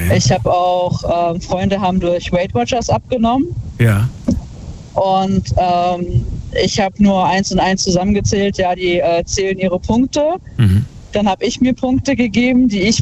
Ich habe auch Freunde haben durch Weight Watchers abgenommen. Ja. Und ich habe nur 1 und 1 zusammengezählt. Ja, die zählen ihre Punkte. Dann habe ich mir Punkte gegeben, die ich